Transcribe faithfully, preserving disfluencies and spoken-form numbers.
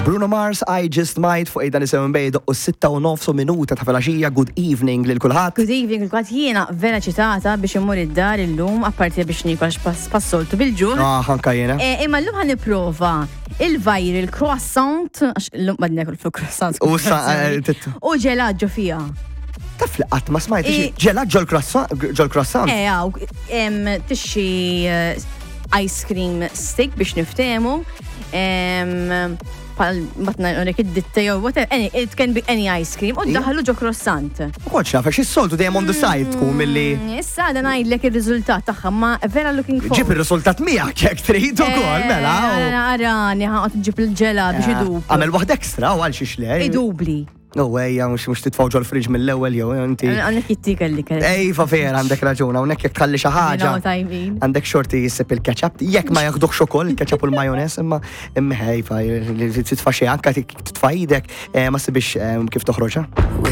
Bruno Mars, I Just Might fuq ejda nisew mbejdu u sitta u nofsu minuta ta' filaxija. Good evening lil kulħadd. Good evening, kulħadd jiena vera ċitata biex immur id-dar illum apparti biex nikol passoltu bil-ġur. Ah, anka jiena. Imma llum ħan nipprova il-vajr il-croissant, għax llum qed nekol fuq croissant. U sa U ġelaġġo fija. taf li qatt ma smajt ġelad ġol croissant. Eh, għaw, tixxi ice cream stick biex niftemu. Pal matna unek id-ditta jew whatever, any, it can be any ice cream, u daħlu ġo croissant. Ukoċ naf, għax is-soltu dejjem on the side tkun milli. Issa da ngħidlek ir-riżultat tagħha ma vera looking for. Ġib ir-riżultat miegħek jekk trid ukoll mela. Arani ħaqgħod ġib il-ġela biex idub. Għamel waħda ekstra u għal xi xle. Idubli. No way, mux mux titfawġu l-friġ mill-ewel jew inti. Għannek jittik għalli kħalli. Ej, fa vera, għandek raġuna, għannek jek tħalli xaħġa. Għandek xorti jissib il-ketchup, jek ma jaħduħ xokol, il-ketchup u l-majones, imma imma ej, fa titfa xie anka titfa idek, ma sibix kif toħroġa.